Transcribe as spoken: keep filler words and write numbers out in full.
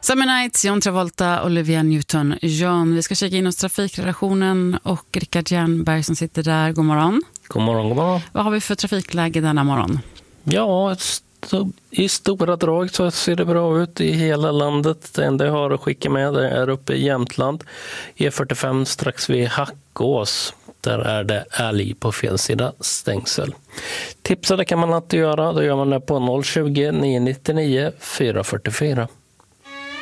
Summer Nights, John Travolta, Olivia Newton-John. Vi ska kika in hos trafikredaktionen och Rickard Jernberg som sitter där. God morgon. God morgon, god morgon. Vad har vi för trafikläge denna morgon? Ja, st- i stora drag så ser det bra ut i hela landet. Det enda jag har att skicka med det är uppe i Jämtland. E fyrtiofem strax vid Hackås. Där är det älg på fel sida stängsel. Tipsa det kan man alltid göra. Då gör man det på noll tjugo, nio nittionio, fyra fyrtiofyra.